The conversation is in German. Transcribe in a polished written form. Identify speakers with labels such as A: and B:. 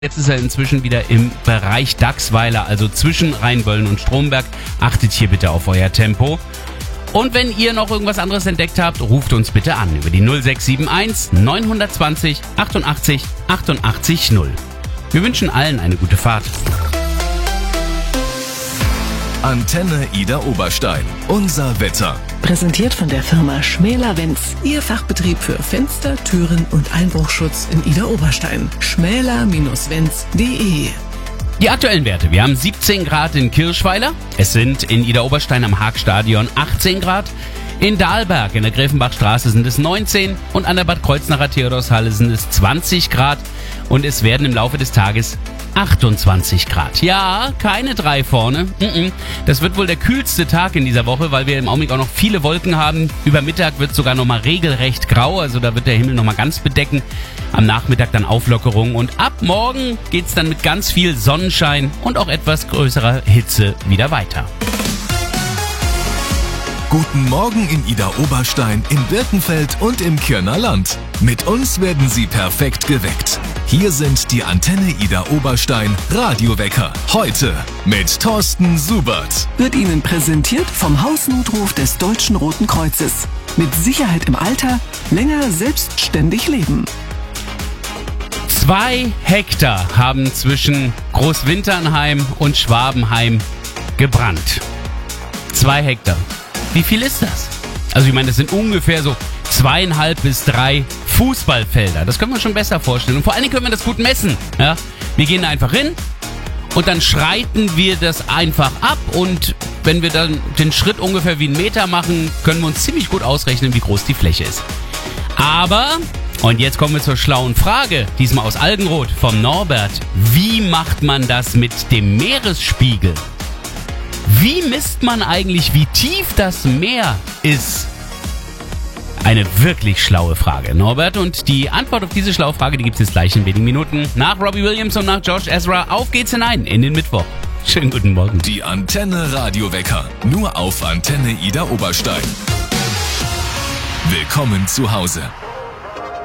A: Jetzt ist er inzwischen wieder im Bereich Dachsweiler, also zwischen Rheinböllen und Stromberg. Achtet hier bitte auf euer Tempo. Und wenn ihr noch irgendwas anderes entdeckt habt, ruft uns bitte an über die 0671 920 88 88 0. Wir wünschen allen eine gute Fahrt.
B: Antenne Ida Oberstein. Unser Wetter.
C: Präsentiert von der Firma Schmäler-Wenz. Ihr Fachbetrieb für Fenster, Türen und Einbruchschutz in Ida Oberstein. schmäler-wenz.de.
A: Die aktuellen Werte. Wir haben 17 Grad in Kirschweiler. Es sind in Ida Oberstein am Haagstadion 18 Grad. In Dahlberg in der Gräfenbachstraße sind es 19 und an der Bad Kreuznacher Theodorshalle sind es 20 Grad und es werden im Laufe des Tages 28 Grad. Ja, keine 3 vorne. Das wird wohl der kühlste Tag in dieser Woche, weil wir im Augenblick auch noch viele Wolken haben. Über Mittag wird es sogar nochmal regelrecht grau, also da wird der Himmel nochmal ganz bedecken. Am Nachmittag dann Auflockerung und ab morgen geht's dann mit ganz viel Sonnenschein und auch etwas größerer Hitze wieder weiter.
B: Guten Morgen in Ida Oberstein, in Birkenfeld und im Kirner Land. Mit uns werden Sie perfekt geweckt. Hier sind die Antenne Ida Oberstein Radiowecker. Heute mit Thorsten Subert.
C: Wird Ihnen präsentiert vom Hausnotruf des Deutschen Roten Kreuzes. Mit Sicherheit im Alter, länger selbstständig leben.
A: 2 Hektar haben zwischen Großwinternheim und Schwabenheim gebrannt. 2 Hektar. Wie viel ist das? Also ich meine, das sind ungefähr so 2,5 bis 3 Fußballfelder. Das können wir uns schon besser vorstellen. Und vor allen Dingen können wir das gut messen. Ja? Wir gehen da einfach hin und dann schreiten wir das einfach ab. Und wenn wir dann den Schritt ungefähr wie 1 Meter machen, können wir uns ziemlich gut ausrechnen, wie groß die Fläche ist. Aber, und jetzt kommen wir zur schlauen Frage, diesmal aus Algenroth vom Norbert. Wie macht man das mit dem Meeresspiegel? Wie misst man eigentlich, wie tief das Meer ist? Eine wirklich schlaue Frage, Norbert. Und die Antwort auf diese schlaue Frage, die gibt es jetzt gleich in wenigen Minuten. Nach Robbie Williams und nach George Ezra. Auf geht's hinein in den Mittwoch. Schönen guten Morgen.
B: Die Antenne Radiowecker. Nur auf Antenne Ida Oberstein. Willkommen zu Hause.